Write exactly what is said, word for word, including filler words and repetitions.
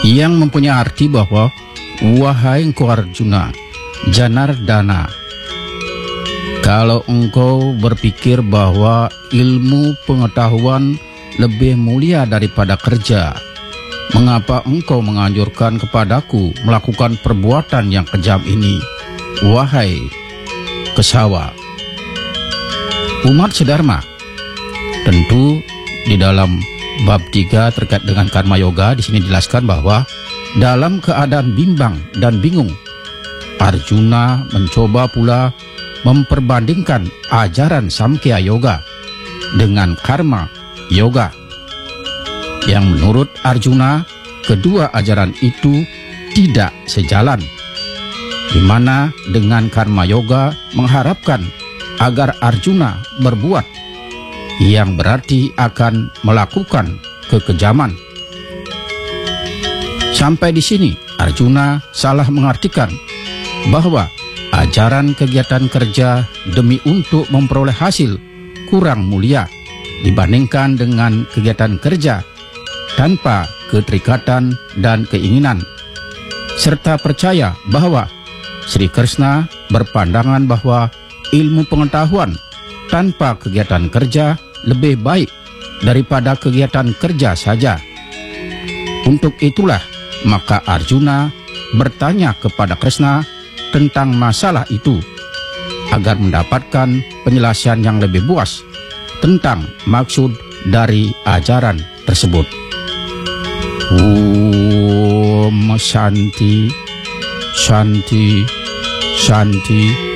yang mempunyai arti bahwa wahai engkau Arjuna, Janardana, kalau engkau berpikir bahwa ilmu pengetahuan lebih mulia daripada kerja, mengapa engkau menganjurkan kepadaku melakukan perbuatan yang kejam ini, wahai Kesawa? Umat sedharma, tentu di dalam bab tiga terkait dengan karma yoga di sini dijelaskan bahwa dalam keadaan bimbang dan bingung, Arjuna mencoba pula memperbandingkan ajaran Samkhya Yoga dengan karma yoga, yang menurut Arjuna kedua ajaran itu tidak sejalan, di mana dengan karma yoga mengharapkan agar Arjuna berbuat yang berarti akan melakukan kekejaman. Sampai di sini Arjuna salah mengartikan bahwa ajaran kegiatan kerja demi untuk memperoleh hasil kurang mulia dibandingkan dengan kegiatan kerja tanpa keterikatan dan keinginan, serta percaya bahwa Sri Krishna berpandangan bahwa ilmu pengetahuan tanpa kegiatan kerja lebih baik daripada kegiatan kerja saja. Untuk itulah maka Arjuna bertanya kepada Krishna tentang masalah itu agar mendapatkan penjelasan yang lebih luas tentang maksud dari ajaran tersebut. Om Shanti, Shanti, Shanti.